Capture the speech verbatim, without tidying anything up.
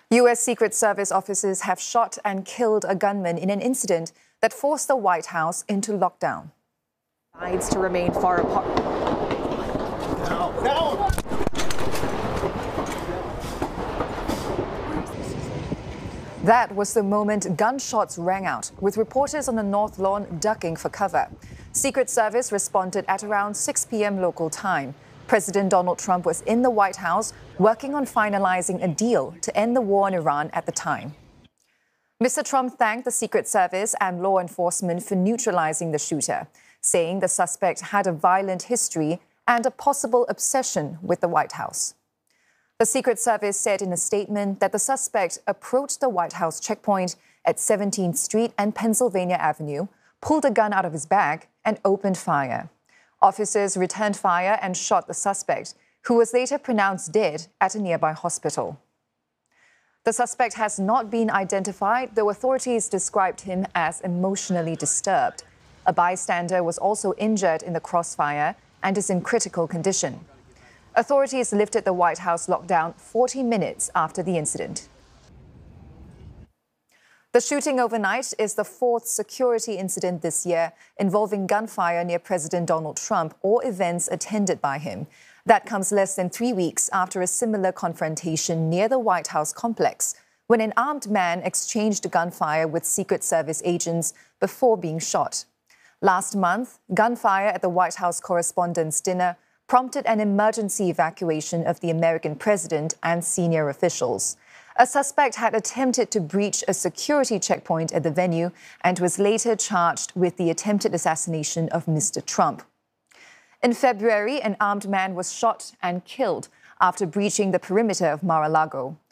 U S Secret Service officers have shot and killed a gunman in an incident that forced the White House into lockdown. Sides to remain far apart. No, no. That was the moment gunshots rang out, with reporters on the North Lawn ducking for cover. Secret Service responded at around six p m local time. President Donald Trump was in the White House working on finalizing a deal to end the war in Iran at the time. Mister Trump thanked the Secret Service and law enforcement for neutralizing the shooter, saying the suspect had a violent history and a possible obsession with the White House. The Secret Service said in a statement that the suspect approached the White House checkpoint at seventeenth Street and Pennsylvania Avenue, pulled a gun out of his bag, and opened fire. Officers returned fire and shot the suspect, who was later pronounced dead at a nearby hospital. The suspect has not been identified, though authorities described him as emotionally disturbed. A bystander was also injured in the crossfire and is in critical condition. Authorities lifted the White House lockdown forty minutes after the incident. The shooting overnight is the fourth security incident this year involving gunfire near President Donald Trump or events attended by him. That comes less than three weeks after a similar confrontation near the White House complex, when an armed man exchanged gunfire with Secret Service agents before being shot. Last month, gunfire at the White House Correspondents' Dinner prompted an emergency evacuation of the American president and senior officials. A suspect had attempted to breach a security checkpoint at the venue and was later charged with the attempted assassination of Mister Trump. In February, an armed man was shot and killed after breaching the perimeter of Mar-a-Lago.